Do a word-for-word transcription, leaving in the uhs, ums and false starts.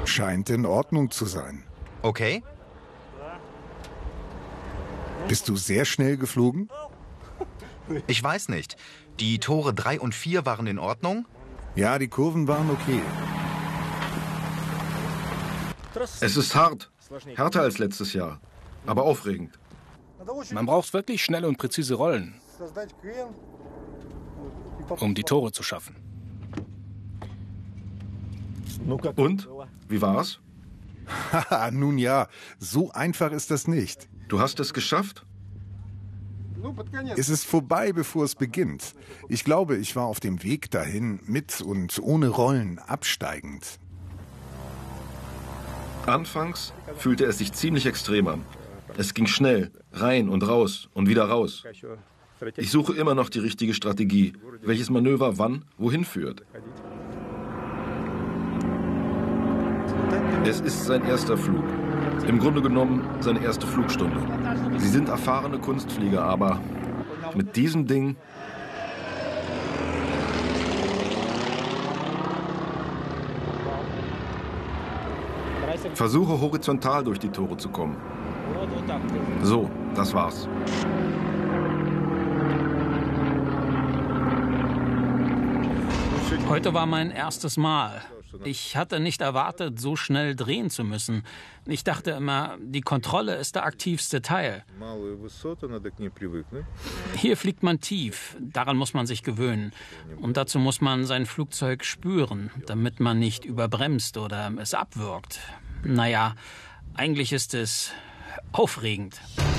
Scheint in Ordnung zu sein. Okay. Bist du sehr schnell geflogen? Ich weiß nicht. Die Tore drei und vier waren in Ordnung? Ja, die Kurven waren okay. Es ist hart. Härter als letztes Jahr. Aber aufregend. Man braucht wirklich schnelle und präzise Rollen, um die Tore zu schaffen. Und? Wie war's? Haha, nun ja, so einfach ist das nicht. Du hast es geschafft? Es ist vorbei, bevor es beginnt. Ich glaube, ich war auf dem Weg dahin, mit und ohne Rollen, absteigend. Anfangs fühlte es sich ziemlich extrem an. Es ging schnell, rein und raus und wieder raus. Ich suche immer noch die richtige Strategie, welches Manöver wann wohin führt. Es ist sein erster Flug. Im Grunde genommen seine erste Flugstunde. Sie sind erfahrene Kunstflieger, aber mit diesem Ding... Versuche horizontal durch die Tore zu kommen. So, das war's. Heute war mein erstes Mal. Ich hatte nicht erwartet, so schnell drehen zu müssen. Ich dachte immer, die Kontrolle ist der aktivste Teil. Hier fliegt man tief, daran muss man sich gewöhnen. Und dazu muss man sein Flugzeug spüren, damit man nicht überbremst oder es abwürgt. Naja, eigentlich ist es aufregend.